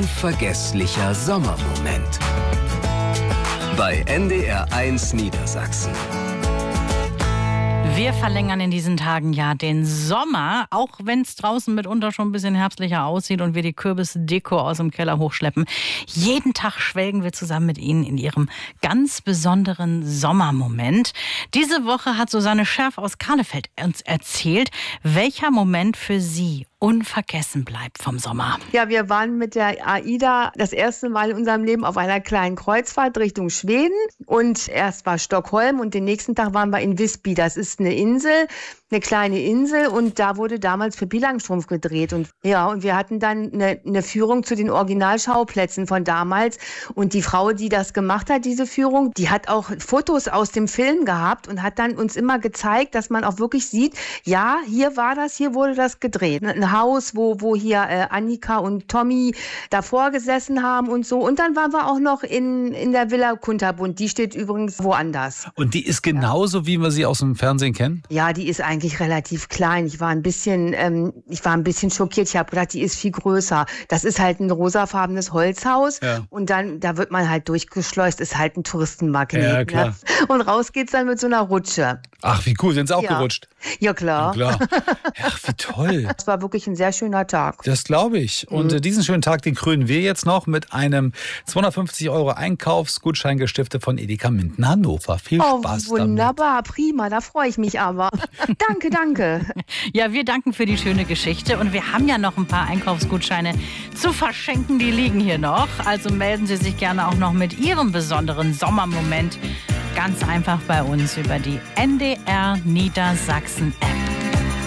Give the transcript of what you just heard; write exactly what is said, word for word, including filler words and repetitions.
unvergesslicher Sommermoment. Bei N D R eins Niedersachsen. Wir verlängern in diesen Tagen ja den Sommer, auch wenn es draußen mitunter schon ein bisschen herbstlicher aussieht und wir die Kürbisdeko aus dem Keller hochschleppen. Jeden Tag schwelgen wir zusammen mit Ihnen in Ihrem ganz besonderen Sommermoment. Diese Woche hat Susanne Scherf aus Kahlefeld uns erzählt, welcher Moment für Sie unvergessen bleibt vom Sommer. Ja, wir waren mit der AIDA das erste Mal in unserem Leben auf einer kleinen Kreuzfahrt Richtung Schweden. Und erst war Stockholm und den nächsten Tag waren wir in Visby. Das ist eine Insel, eine kleine Insel. Und da wurde damals Pippi Langstrumpf gedreht. Und ja, und wir hatten dann eine, eine Führung zu den Originalschauplätzen von damals. Und die Frau, die das gemacht hat, diese Führung, die hat auch Fotos aus dem Film gehabt und hat dann uns immer gezeigt, dass man auch wirklich sieht, ja, hier war das, hier wurde das gedreht. Ein Haus, wo, wo hier äh, Annika und Tommy davor gesessen haben und so. Und dann waren wir auch noch in, in der Villa Kunterbund. Die steht übrigens woanders. Und die ist genauso, ja, wie wir sie aus dem Fernsehen kennen? Ja, die ist eigentlich relativ klein. Ich war ein bisschen, ähm, ich war ein bisschen schockiert. Ich habe gedacht, die ist viel größer. Das ist halt ein rosafarbenes Holzhaus. Ja. Und dann, da wird man halt durchgeschleust. Ist halt ein Touristenmagnet. Ja, klar. Ne? Und raus geht's dann mit so einer Rutsche. Ach, wie cool. Sind sie auch ja. gerutscht? Ja, klar. Ja, klar. Ach, wie toll. Das war wirklich ein sehr schöner Tag. Das glaube ich. Und mhm. diesen schönen Tag, den krönen wir jetzt noch mit einem zweihundertfünfzig Euro Einkaufsgutschein gestiftet von Edeka Minden Hannover. Viel oh, Spaß wunderbar, damit. Prima, da freue ich mich aber. Danke, danke. Ja, wir danken für die schöne Geschichte und wir haben ja noch ein paar Einkaufsgutscheine zu verschenken, die liegen hier noch. Also melden Sie sich gerne auch noch mit Ihrem besonderen Sommermoment ganz einfach bei uns über die N D R Niedersachsen App.